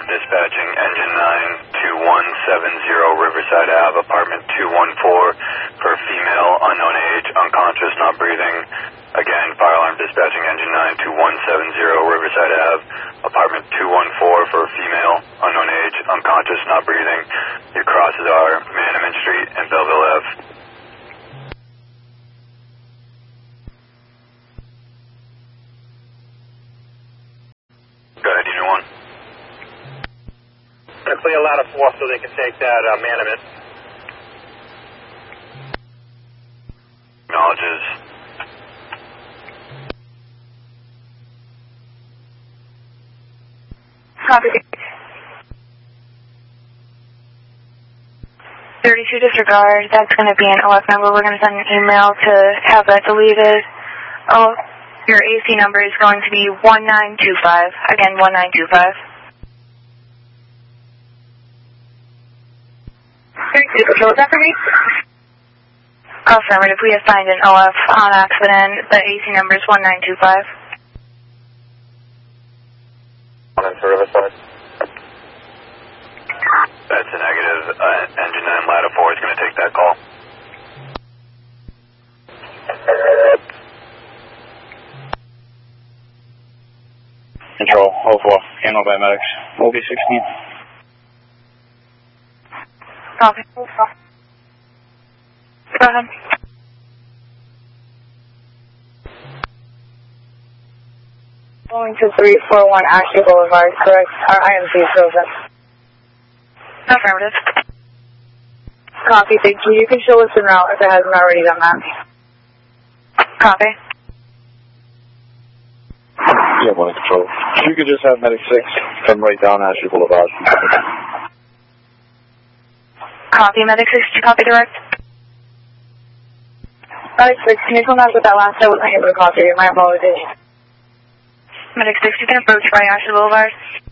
dispatching engine 9 to 170 Riverside Ave, apartment 214 for female, unknown age, unconscious, not breathing. Again, fire alarm dispatching engine 9 to 170 Riverside Ave, apartment 214 for female, unknown age, unconscious, not breathing. Your crosses are Manaman Street and Belleville Ave. Go ahead, Unit 1. I'm going to clear ladder 4 so they can take that Manaman. Acknowledges. Copy. 32 disregard, that's going to be an OF number. We're going to send an email to have that deleted. Oh, your AC number is going to be 1925. Again, 1925. 32 control, is that for me? Affirmative, we assigned an OF on accident. The AC number is 1925. Into Riverside. That's a negative. Engine 9 ladder 4 is going to take that call. Control, 04, handled by medics. OB16. Copy. Go ahead. Going to 341 Ashley Boulevard, correct? Our IMC is frozen. Affirmative. Copy, thank you. You can show us en route if it hasn't already done that. Copy. Yeah, 1 control. You could just have medic 6 come right down Ashley Boulevard. Copy, medic 6, did you copy direct? Medic 6, can you come back with that last? I wasn't able to copy you. My apologies. Medic 6, you can approach by Ashley Boulevard.